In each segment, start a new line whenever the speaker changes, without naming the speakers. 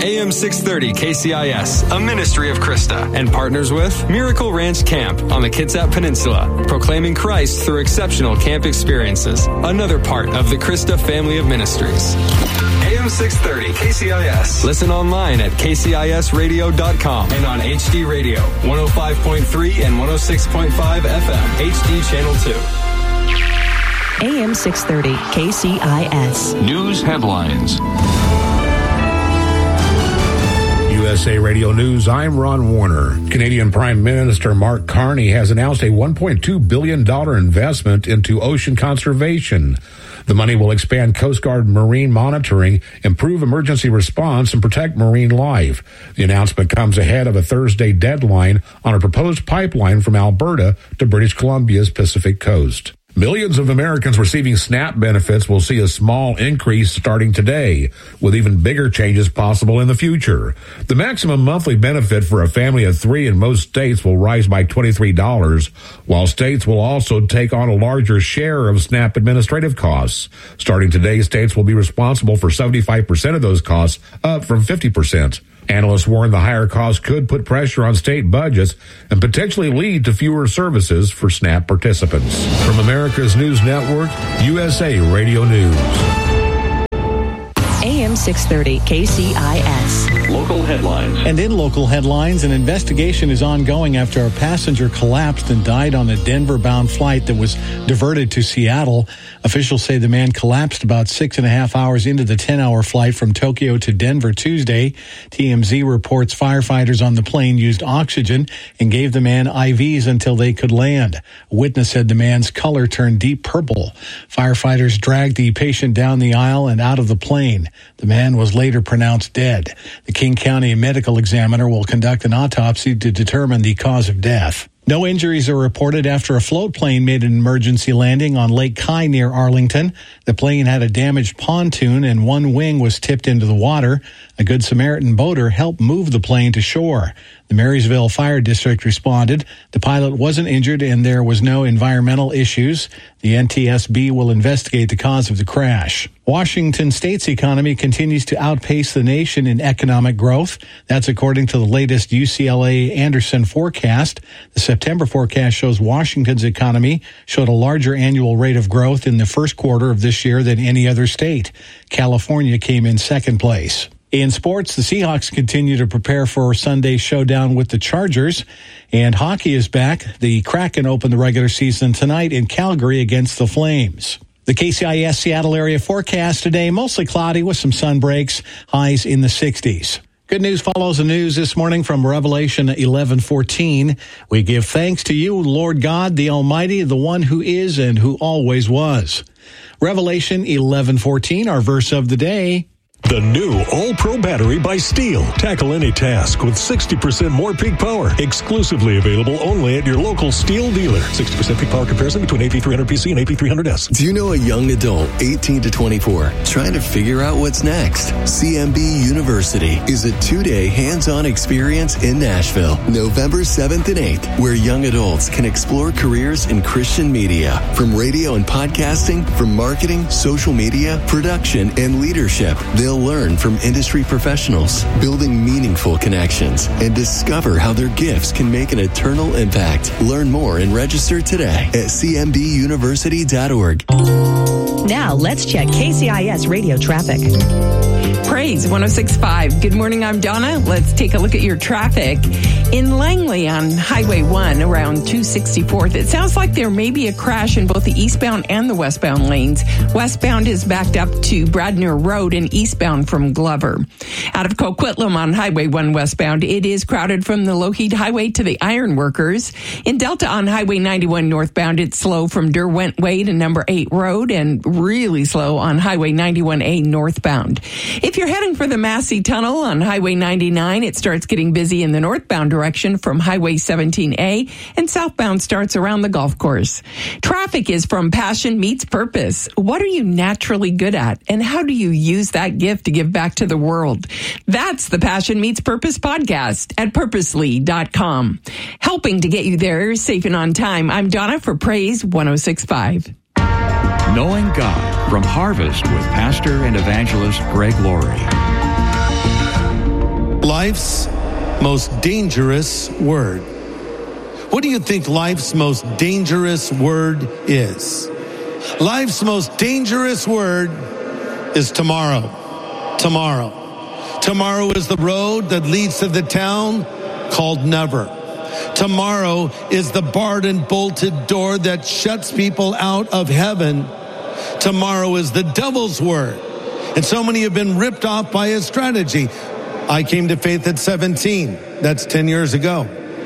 AM 630 KCIS, a ministry of Krista, and partners with Miracle Ranch Camp on the Kitsap Peninsula, proclaiming Christ through exceptional camp experiences. Another part of the Krista family of ministries. AM 630 KCIS. Listen online at kcisradio.com and on HD Radio, 105.3 and 106.5 FM, HD Channel 2.
AM 630 KCIS.
News headlines.
USA Radio News, I'm Ron Warner. Canadian Prime Minister Mark Carney has announced a $1.2 billion investment into ocean conservation. The money will expand Coast Guard marine monitoring, improve emergency response, and protect marine life. The announcement comes ahead of a Thursday deadline on a proposed pipeline from Alberta to British Columbia's Pacific coast. Millions of Americans receiving SNAP benefits will see a small increase starting today, with even bigger changes possible in the future. The maximum monthly benefit for a family of 3 in most states will rise by $23, while states will also take on a larger share of SNAP administrative costs. Starting today, states will be responsible for 75% of those costs, up from 50%. Analysts warn the higher costs could put pressure on state budgets and potentially lead to fewer services for SNAP participants. From America's News Network, USA Radio News.
AM 630 KCIS.
Local headlines.
And in local headlines, an investigation is ongoing after a passenger collapsed and died on a Denver-bound flight that was diverted to Seattle. Officials say the man collapsed about 6.5 hours into the 10-hour flight from Tokyo to Denver Tuesday. TMZ reports firefighters on the plane used oxygen and gave the man IVs until they could land. A witness said the man's color turned deep purple. Firefighters dragged the patient down the aisle and out of the plane. The man was later pronounced dead. The King County medical examiner will conduct an autopsy to determine the cause of death. No injuries are reported after a float plane made an emergency landing on Lake Kai near Arlington. The plane had a damaged pontoon and one wing was tipped into the water. A Good Samaritan boater helped move the plane to shore. The Marysville Fire District responded. The pilot wasn't injured and there was no environmental issues. The NTSB will investigate the cause of the crash. Washington State's economy continues to outpace the nation in economic growth. That's according to the latest UCLA Anderson forecast. The September forecast shows Washington's economy showed a larger annual rate of growth in the first quarter of this year than any other state. California came in second place. In sports, the Seahawks continue to prepare for Sunday's showdown with the Chargers, and hockey is back. The Kraken open the regular season tonight in Calgary against the Flames. The KCIS Seattle area forecast today, mostly cloudy with some sun breaks, highs in the 60s. Good news follows the news this morning from Revelation 11:14. We give thanks to you, Lord God, the Almighty, the one who is and who always was. Revelation 11:14, our verse of the day.
The new All-Pro battery by Steel. Tackle any task with 60% more peak power. Exclusively available only at your local Steel dealer. 60% peak power comparison between AP300PC and AP300S.
Do you know a young adult, 18 to 24, trying to figure out what's next? CMB University is a 2-day hands-on experience in Nashville, November 7th and 8th, where young adults can explore careers in Christian media, from radio and podcasting, from marketing, social media, production, and leadership. They'll learn from industry professionals, building meaningful connections, and discover how their gifts can make an eternal impact. Learn more and register today at cmbuniversity.org.
Now let's check KCIS radio traffic.
Praise 106.5. Good morning, I'm Donna. Let's take a look at your traffic. In Langley on Highway 1 around 264th, it sounds like there may be a crash in both the eastbound and the westbound lanes. Westbound is backed up to Bradner Road and eastbound from Glover. Out of Coquitlam on Highway 1 westbound, it is crowded from the Lougheed Highway to the Iron Workers. In Delta on Highway 91 northbound, it's slow from Derwent Way to number 8 Road and really slow on Highway 91A northbound. If you're heading for the Massey Tunnel on Highway 99, it starts getting busy in the northbound direction from Highway 17A, and southbound starts around the golf course. Traffic is from Passion Meets Purpose. What are you naturally good at, and how do you use that gift to give back to the world? That's the Passion Meets Purpose podcast at purposely.com. Helping to get you there safe and on time, I'm Donna for Praise 106.5.
Knowing God from Harvest with Pastor and Evangelist Greg Laurie.
life's most dangerous word? What do you think life's most dangerous word is? Life's most dangerous word is tomorrow. Tomorrow. Tomorrow is the road that leads to the town called never. Tomorrow is the barred and bolted door that shuts people out of heaven. Tomorrow is the devil's word. And so many have been ripped off by his strategy. I came to faith at 17. That's 10 years ago.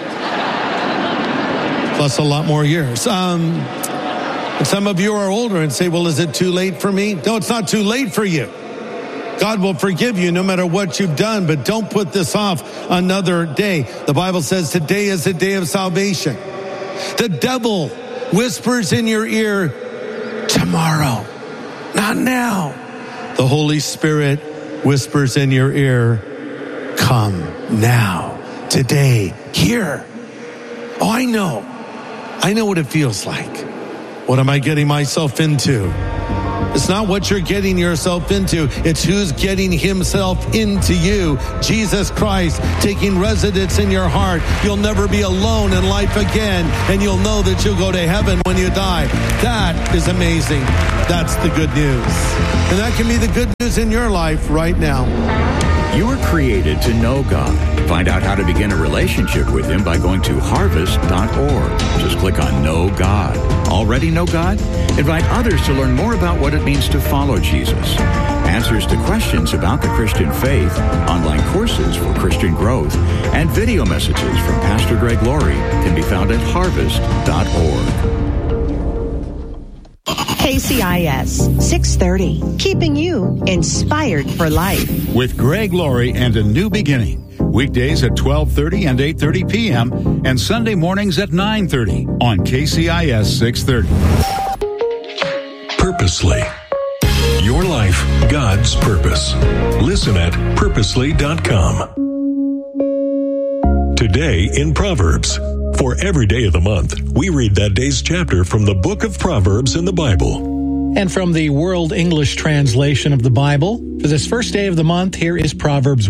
Plus a lot more years. And some of you are older and say, well, is it too late for me? No, it's not too late for you. God will forgive you no matter what you've done, but don't put this off another day. The Bible says today is the day of salvation. The devil whispers in your ear, tomorrow, not now. The Holy Spirit whispers in your ear, come now, today, here. Oh, I know what it feels like. What am I getting myself into? It's not what you're getting yourself into. It's who's getting himself into you. Jesus Christ taking residence in your heart. You'll never be alone in life again, and you'll know that you'll go to heaven when you die. That is amazing. That's the good news. And that can be the good news in your life right now.
You were created to know God. Find out how to begin a relationship with Him by going to harvest.org. Just click on Know God. Already know God? Invite others to learn more about what it means to follow Jesus. Answers to questions about the Christian faith, online courses for Christian growth, and video messages from Pastor Greg Laurie can be found at harvest.org.
KCIS 630, keeping you inspired for life.
With Greg Laurie and A New Beginning. Weekdays at 12:30 and 8:30 p.m. and Sunday mornings at 9:30 on KCIS 630.
Purposely. Your life, God's purpose. Listen at purposely.com. Today in Proverbs. For every day of the month, we read that day's chapter from the book of Proverbs in the Bible.
And from the World English translation of the Bible, for this first day of the month, here is Proverbs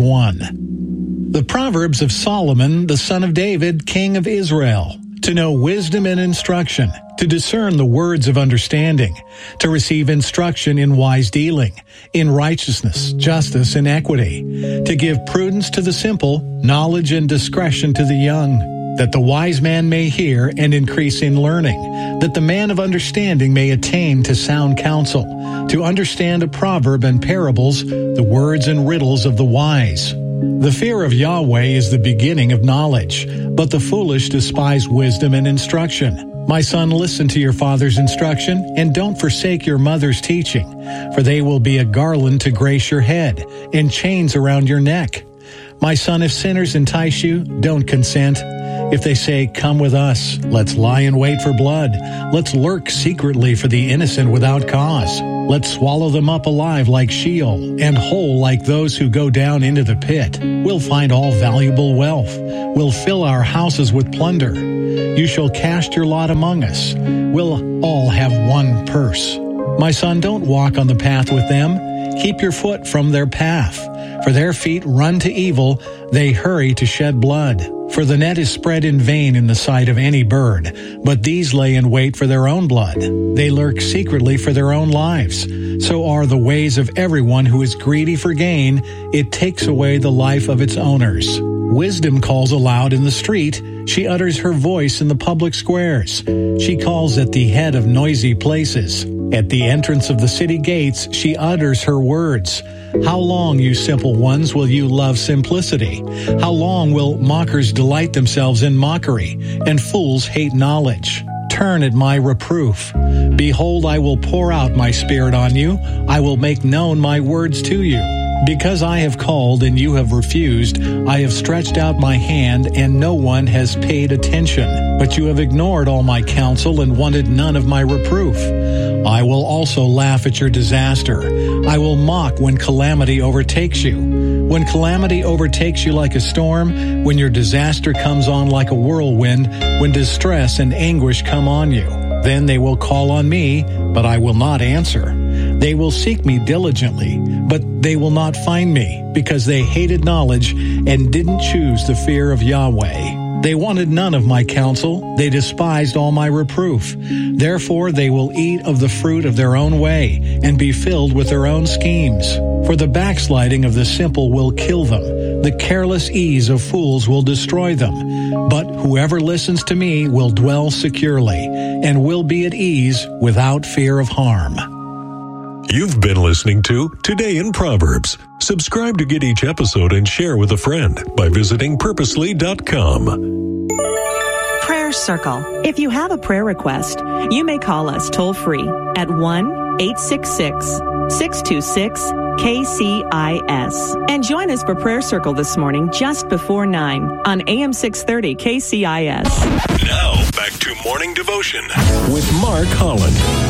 1. The Proverbs of Solomon, the son of David, king of Israel, to know wisdom and instruction, to discern the words of understanding, to receive instruction in wise dealing, in righteousness, justice, and equity, to give prudence to the simple, knowledge and discretion to the young, that the wise man may hear and increase in learning, that the man of understanding may attain to sound counsel, to understand a proverb and parables, the words and riddles of the wise. The fear of Yahweh is the beginning of knowledge, but the foolish despise wisdom and instruction. My son, listen to your father's instruction, and don't forsake your mother's teaching, for they will be a garland to grace your head, and chains around your neck. My son, if sinners entice you, don't consent. If they say, come with us, let's lie in wait for blood. Let's lurk secretly for the innocent without cause. Let's swallow them up alive like Sheol, and whole like those who go down into the pit. We'll find all valuable wealth. We'll fill our houses with plunder. You shall cast your lot among us. We'll all have one purse. My son, don't walk on the path with them. Keep your foot from their path. For their feet run to evil, they hurry to shed blood. For the net is spread in vain in the sight of any bird, but these lay in wait for their own blood. They lurk secretly for their own lives. So are the ways of everyone who is greedy for gain. It takes away the life of its owners. Wisdom calls aloud in the street. She utters her voice in the public squares. She calls at the head of noisy places. At the entrance of the city gates, she utters her words. How long, you simple ones, will you love simplicity? How long will mockers delight themselves in mockery, and fools hate knowledge? Turn at my reproof. Behold, I will pour out my spirit on you. I will make known my words to you. Because I have called and you have refused, I have stretched out my hand and no one has paid attention. But you have ignored all my counsel and wanted none of my reproof. I will also laugh at your disaster. I will mock when calamity overtakes you. When calamity overtakes you like a storm, when your disaster comes on like a whirlwind, when distress and anguish come on you. Then they will call on me, but I will not answer. They will seek me diligently, but they will not find me, because they hated knowledge and didn't choose the fear of Yahweh. They wanted none of my counsel. They despised all my reproof. Therefore they will eat of the fruit of their own way and be filled with their own schemes. For the backsliding of the simple will kill them. The careless ease of fools will destroy them. But whoever listens to me will dwell securely and will be at ease without fear of harm.
You've been listening to Today in Proverbs. Subscribe to get each episode and share with a friend by visiting purposely.com.
Prayer Circle. If you have a prayer request, you may call us toll-free at 1-866-626-KCIS. And join us for Prayer Circle this morning just before 9 on AM 630 KCIS.
Now, back to Morning Devotion with Mark Holland.